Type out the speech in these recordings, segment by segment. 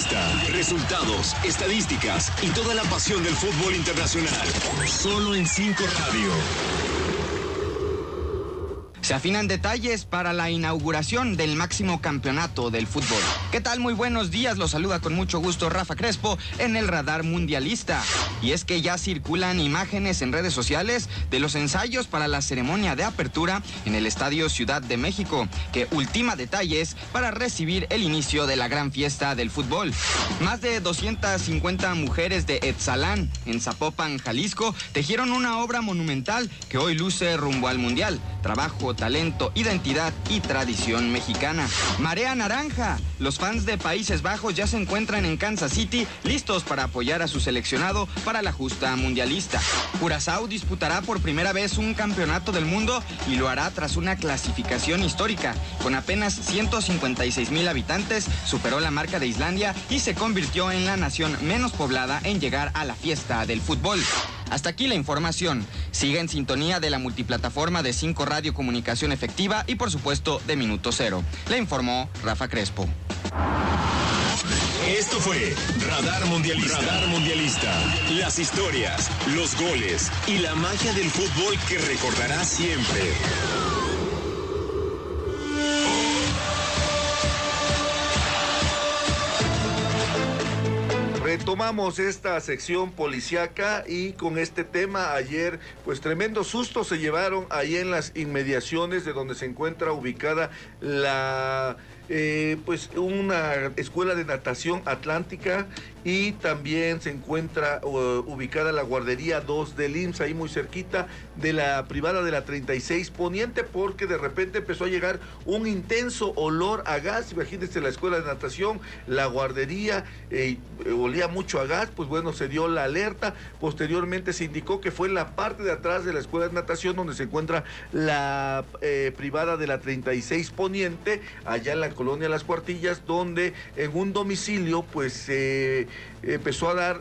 Mundialista. Resultados, estadísticas y toda la pasión del fútbol internacional. Solo en 5 Radio. Se afinan detalles para la inauguración del máximo campeonato del fútbol. ¿Qué tal? Muy buenos días, los saluda con mucho gusto Rafa Crespo en el Radar Mundialista. Y es que ya circulan imágenes en redes sociales de los ensayos para la ceremonia de apertura en el Estadio Ciudad de México, que ultima detalles para recibir el inicio de la gran fiesta del fútbol. Más de 250 mujeres de Etzalán, en Zapopan, Jalisco, tejieron una obra monumental que hoy luce rumbo al Mundial. Trabajo, talento, identidad y tradición mexicana. Marea Naranja. Los fans de Países Bajos ya se encuentran en Kansas City listos para apoyar a su seleccionado para la justa mundialista. Curazao disputará por primera vez un campeonato del mundo y lo hará tras una clasificación histórica. Con apenas 156,000 habitantes, superó la marca de Islandia y se convirtió en la nación menos poblada en llegar a la fiesta del fútbol. Hasta aquí la información. Siga en sintonía de la multiplataforma de 5 Radio Comunicación Efectiva y por supuesto de Minuto Cero. Le informó Rafa Crespo. Esto fue Radar Mundialista. Radar Mundialista. Las historias, los goles y la magia del fútbol que recordarás siempre. Retomamos esta sección policíaca y con este tema ayer, pues tremendo susto se llevaron ahí en las inmediaciones de donde se encuentra ubicada la pues una escuela de natación atlántica y también se encuentra ubicada la guardería 2 del IMSS, ahí muy cerquita de la privada de la 36 Poniente, porque de repente empezó a llegar un intenso olor a gas. Imagínense, la escuela de natación, la guardería, olía mucho a gas. Pues bueno, se dio la alerta. Posteriormente se indicó que fue en la parte de atrás de la escuela de natación donde se encuentra la privada de la 36 Poniente, allá en la colonia Las Cuartillas, donde en un domicilio pues empezó a dar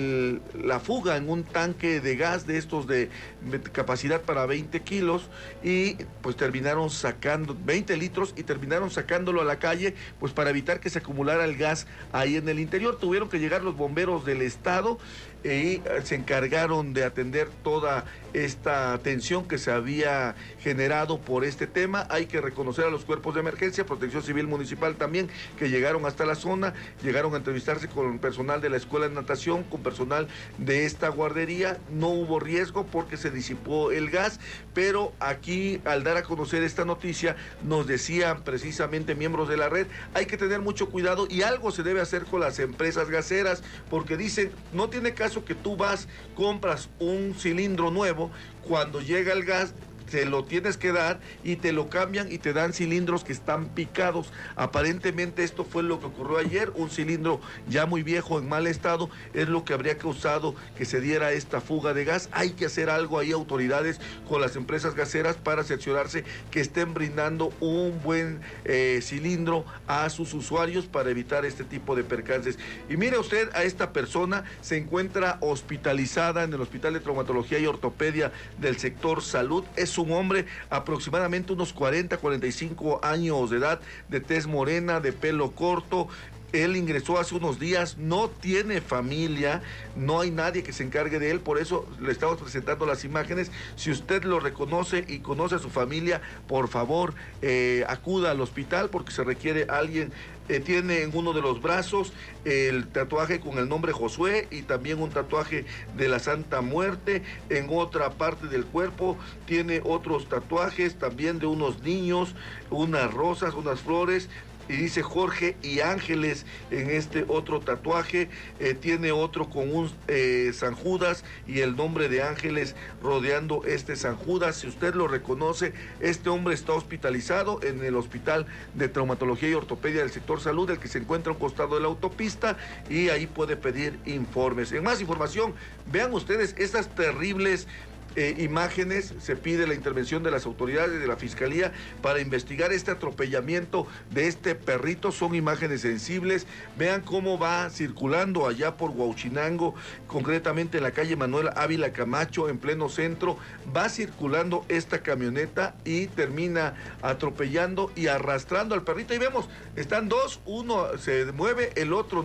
la fuga en un tanque de gas de estos de capacidad para 20 kilos y pues terminaron sacando 20 litros y terminaron sacándolo a la calle pues para evitar que se acumulara el gas ahí en el interior. Tuvieron que llegar los bomberos del estado y se encargaron de atender toda esta tensión que se había generado por este tema. Hay que reconocer a los cuerpos de emergencia, Protección Civil Municipal también, que llegaron hasta la zona, llegaron a entrevistarse con personal de la escuela de natación, con personal de esta guardería. No hubo riesgo porque se disipó el gas, pero aquí al dar a conocer esta noticia nos decían precisamente miembros de la red, hay que tener mucho cuidado y algo se debe hacer con las empresas gaseras, porque dicen, no tiene caso que tú vas, compras un cilindro nuevo, cuando llega el gas te lo tienes que dar y te lo cambian y te dan cilindros que están picados. Aparentemente esto fue lo que ocurrió ayer, un cilindro ya muy viejo, en mal estado, es lo que habría causado que se diera esta fuga de gas. Hay que hacer algo ahí, autoridades, con las empresas gaseras para cerciorarse que estén brindando un buen cilindro a sus usuarios para evitar este tipo de percances. Y mire usted, a esta persona se encuentra hospitalizada en el Hospital de Traumatología y Ortopedia del sector salud. Es un hombre aproximadamente unos 40, 45 años de edad, de tez morena, de pelo corto. Él ingresó hace unos días, no tiene familia, no hay nadie que se encargue de él, por eso le estamos presentando las imágenes. Si usted lo reconoce y conoce a su familia, por favor, acuda al hospital porque se requiere alguien. Tiene en uno de los brazos el tatuaje con el nombre Josué y también un tatuaje de la Santa Muerte. En otra parte del cuerpo tiene otros tatuajes también de unos niños, unas rosas, unas flores. Y dice Jorge y Ángeles en este otro tatuaje. Tiene otro con un San Judas y el nombre de Ángeles rodeando este San Judas. Si usted lo reconoce, este hombre está hospitalizado en el Hospital de Traumatología y Ortopedia del sector salud, el que se encuentra a un costado de la autopista, y ahí puede pedir informes. En más información, vean ustedes estas terribles imágenes. Se pide la intervención de las autoridades de la Fiscalía para investigar este atropellamiento de este perrito. Son imágenes sensibles. Vean cómo va circulando allá por Huauchinango, concretamente en la calle Manuel Ávila Camacho, en pleno centro. Va circulando esta camioneta y termina atropellando y arrastrando al perrito. Y vemos, están dos, uno se mueve, el otro